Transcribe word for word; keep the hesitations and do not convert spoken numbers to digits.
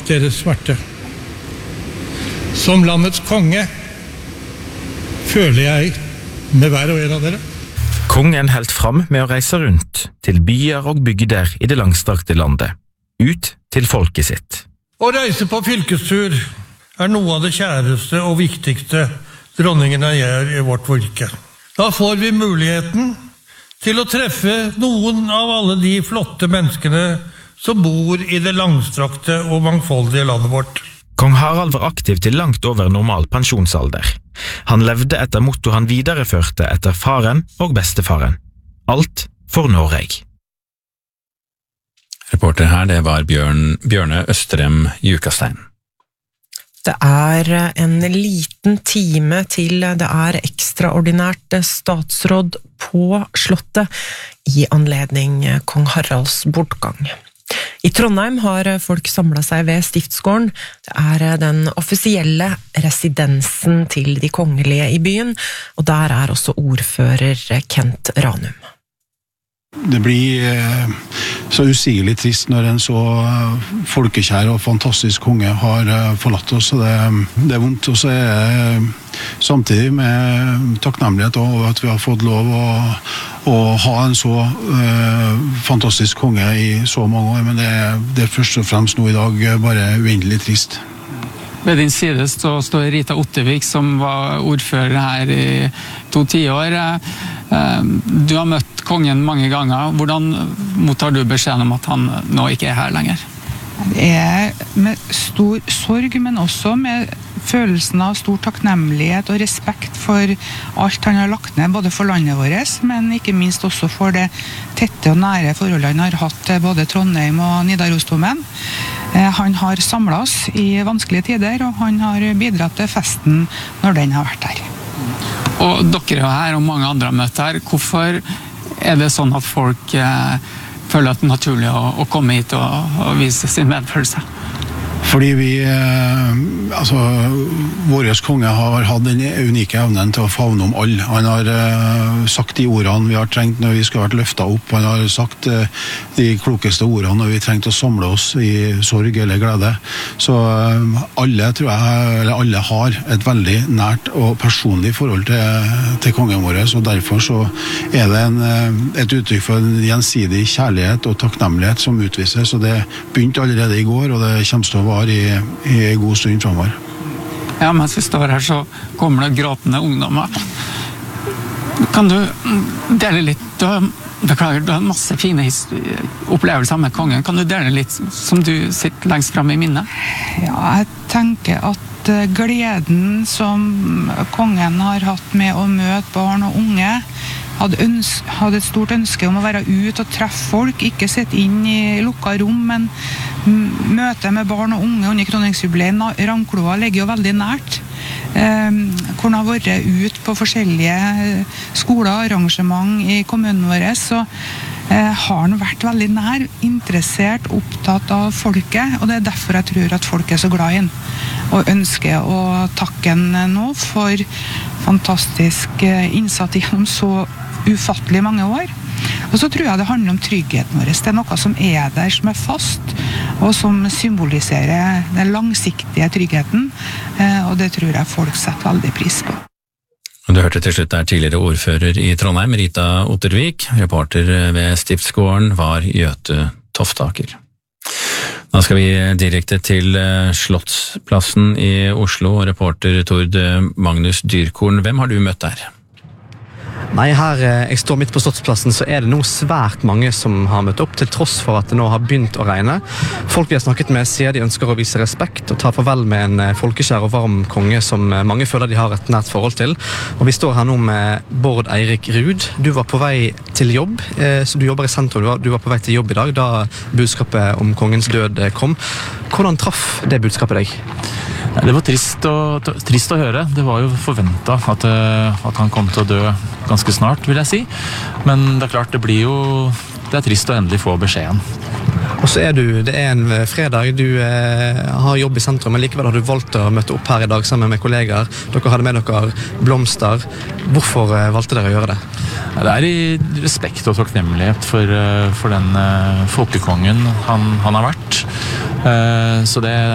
deres smerte. Som landets konge føler jeg med hver og en av dere. Kongen helt fram med å reise rundt til byer og bygder i det langstrakte landet, ut til folket sitt. Å reise på fylkestur er noe av det kjæreste og viktigste dronningene gjør i vårt virke. Da får vi muligheten til å treffe noen av alle de flotte menneskene som bor i det langstrakte og mangfoldige landet vårt. Kong Harald var aktiv til langt over normal pensjonsalder. Han levde etter motto han videreførte etter faren og bestefaren. Alt for Norge. Reporter her, det var Bjørn, Bjørne Østrem Jukastein. Det er en liten time til det er ekstraordinært statsråd på Slottet i anledning kong Haralds bortgang. I Trondheim har folk samlet seg ved Stiftsgården. Det er den offisielle residensen til de kongelige i byen, og der er også ordfører Kent Ranum. Det blir så usigelig trist når en så folkekjær og fantastisk konge har forlatt oss, og det, det er vondt. Og så er det samtidig med takknemlighet over at vi har fått lov å, å ha en så uh, fantastisk konge i så mange år, men det, det er først og fremst nå i dag bare uendelig trist. Ved din side står Rita Ottervik, som var ordfører her i to tiår. Du har møtt kongen mange ganger. Hvordan mottar du beskjeden om at han nå ikke er her lenger? Det er med stor sorg, men også med følelsen av stor takknemlighet og respekt for alt han har lagt ned, både for landet vårt, men ikke minst også for det tette og nære forholdet han har hatt til både Trondheim og Nidarosdomen. Han har samlet oss i vanskelige tider, og han har bidratt til festen når den har vært her. Og dere er her, og mange andre har møtt her. Hvorfor er det sånn at folk eh, føler at det er naturlig å, å komme hit og, og vise sin medfølelse? Fordi vi, altså, våres konge har hatt den unike evnen til å favne om alle. Han har uh, sagt de ordene vi har trengt når vi skal ha vært løftet opp. Han har sagt uh, de klokeste ordene når vi trengte å samle oss i sorg eller glede. Så uh, alle, tror jeg, eller alle har et veldig nært og personlig forhold til, til kongen vår, og derfor så er det en, et uttrykk for en gjensidig kjærlighet og takknemlighet som utvises, og det begynte allerede i går, og det kommer til å være I, i en god stund fremover. Ja, mens vi står her så kommer det gråtende ungdommer. Kan du dele litt, du har, beklager, du har masse fine opplevelser med kongen, kan du dele litt som du sitter lengst frem i minnet? Ja, jeg tenker at gleden som kongen har hatt med å møte barn og unge, hadde, ønske, hadde et stort ønske om å være ut og treffe folk, ikke sitte inn i lukket rom, men møte med barn og unge under kroningsjubileet. Ravnkloa ligger jo veldig nært. Eh, hvor han har vært ut på forskjellige skoler, arrangement i kommunen vår, så eh, har han vært veldig nær, interessert, opptatt av folket, og det er derfor jeg tror at folk er så glad i han. Og ønsker å takke han nå for fantastisk innsats gjennom så ufattelig mange år. Og så tror jeg det handler om tryggheten vår. Det er noe som er der, som er fast, og som symboliserer den langsiktige tryggheten, og det tror jeg folk setter veldig pris på. Du hørte til slutt der tidligere ordfører i Trondheim, Rita Ottervik. Reporter ved Stiftsgården var Gjøte Toftaker. Da skal vi direkte til Slottsplassen i Oslo, og reporter Tord Magnus Dyrkorn. Hvem har du møtt der? Nei, her jeg står midt på Slottsplassen, så er det nå svært mange som har møtt opp, til tross for at det nå har begynt å regne. Folk vi har snakket med sier de ønsker å vise respekt og ta farvel med en folkekjær og varm konge som mange føler de har et nært forhold til. Og vi står her nå med Bård Eirik Ruud. Du var på vei til jobb, så du jobber i sentrum. Du var på vei til jobb i dag da budskapet om kongens død kom. Hvordan traff det budskapet deg? Det var trist å, trist å høre. Det var jo forventet at, at han kom til å dø ganske snart, vil jeg si. Men det er klart, det blir jo det er trist å endelig få beskjeden. Og så er du, det er en fredag, du eh, har jobb i sentrum, men likevel har du valgt å møte opp her i dag sammen med kollegaer. Dere hadde med dere blomster. Hvorfor eh, valgte dere å gjøre det? Ja, det er i respekt og takknemlighet for, for den uh, folkekongen han, han har vært. Uh, så det